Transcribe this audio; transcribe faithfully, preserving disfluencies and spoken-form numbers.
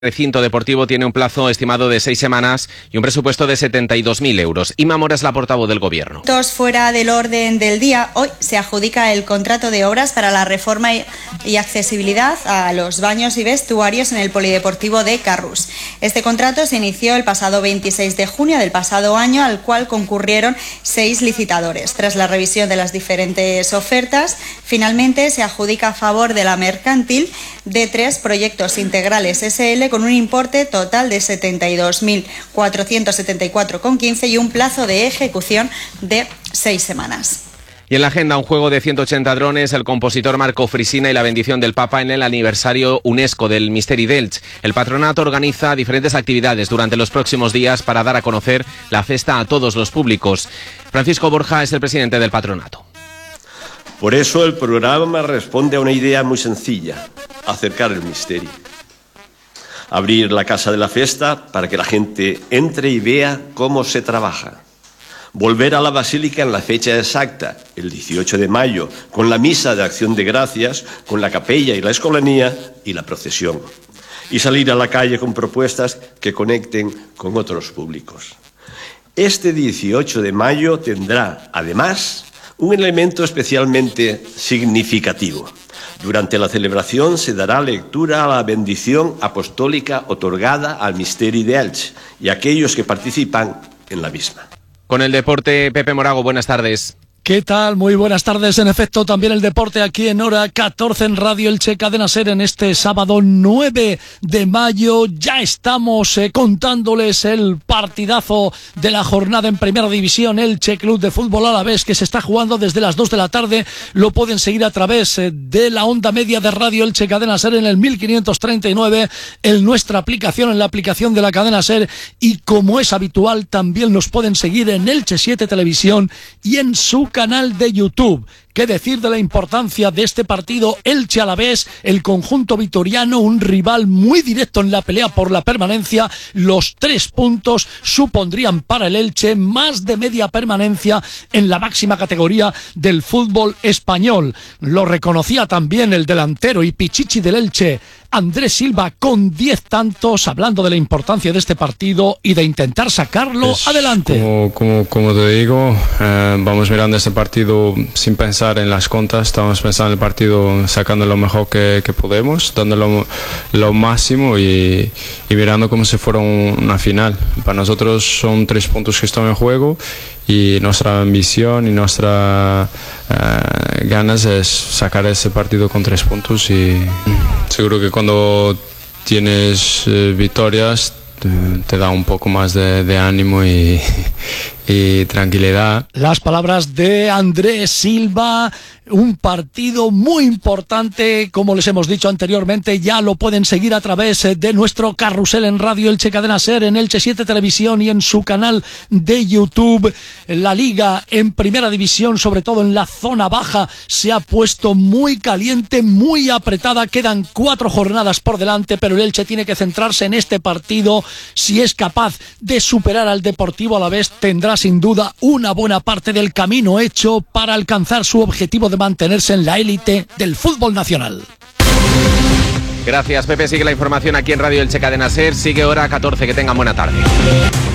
El recinto deportivo tiene un plazo estimado de seis semanas y un presupuesto de setenta y dos mil euros. Inma Mora es la portavoz del Gobierno. Fuera del orden del día, hoy se adjudica el contrato de obras para la reforma y accesibilidad a los baños y vestuarios en el Polideportivo de Carrús. Este contrato se inició el pasado veintiséis de junio del pasado año, al cual concurrieron seis licitadores. Tras la revisión de las diferentes ofertas, finalmente se adjudica a favor de la mercantil de tres proyectos integrales S L con un importe total de setenta y dos mil cuatrocientos setenta y cuatro coma quince y un plazo de ejecución de seis semanas. Y en la agenda, un juego de ciento ochenta drones, el compositor Marco Frisina y la bendición del Papa en el aniversario UNESCO del Misteri d'Elx. El patronato organiza diferentes actividades durante los próximos días para dar a conocer la festa a todos los públicos. Francisco Borja es el presidente del patronato. Por eso el programa responde a una idea muy sencilla: acercar el misterio. Abrir la casa de la fiesta para que la gente entre y vea cómo se trabaja. Volver a la Basílica en la fecha exacta, el dieciocho de mayo, con la misa de acción de gracias, con la capella y la escolanía y la procesión. Y salir a la calle con propuestas que conecten con otros públicos. Este dieciocho de mayo tendrá, además, un elemento especialmente significativo. Durante la celebración se dará lectura a la bendición apostólica otorgada al Misteri d'Elx y a aquellos que participan en la misma. Con el deporte, Pepe Morago, buenas tardes. ¿Qué tal? Muy buenas tardes. En efecto, también el deporte aquí en Hora catorce en Radio Elche Cadena Ser en este sábado nueve de mayo. Ya estamos eh, contándoles el partidazo de la jornada en Primera División, Elche Club de Fútbol Alavés, que se está jugando desde las dos de la tarde. Lo pueden seguir a través eh, de la onda media de Radio Elche Cadena Ser en el mil quinientos treinta y nueve, en nuestra aplicación, en la aplicación de la Cadena Ser, y como es habitual, también nos pueden seguir en Elche siete Televisión y en su canal de YouTube. ¿Qué decir de la importancia de este partido Elche Alavés? El conjunto vitoriano, un rival muy directo en la pelea por la permanencia. Los tres puntos supondrían para el Elche más de media permanencia en la máxima categoría del fútbol español. Lo reconocía también el delantero y pichichi del Elche, Andrés Silva, con diez tantos, hablando de la importancia de este partido y de intentar sacarlo pues, adelante. Como, como, como te digo, eh, vamos mirando este partido sin pensar en las contas, estamos pensando en el partido sacando lo mejor que, que podemos, dando lo, lo máximo y, y mirando como si fuera un, una final. Para nosotros son tres puntos que están en juego y nuestra ambición y nuestra uh, ganas es sacar ese partido con tres puntos, y seguro que cuando tienes uh, victorias te, te da un poco más de, de ánimo y y tranquilidad. Las palabras de Andrés Silva. Un partido muy importante, como les hemos dicho anteriormente. Ya lo pueden seguir a través de nuestro carrusel en Radio Elche Cadena Ser, en Elche siete Televisión y en su canal de YouTube. La Liga en Primera División, sobre todo en la zona baja, se ha puesto muy caliente, muy apretada. Quedan cuatro jornadas por delante, pero el Elche tiene que centrarse en este partido. Si es capaz de superar al Deportivo Alavés, tendrá sin duda una buena parte del camino hecho para alcanzar su objetivo de mantenerse en la élite del fútbol nacional. Gracias, Pepe. Sigue la información aquí en Radio Elche Cadena Ser. Sigue Hora catorce. Que tengan buena tarde.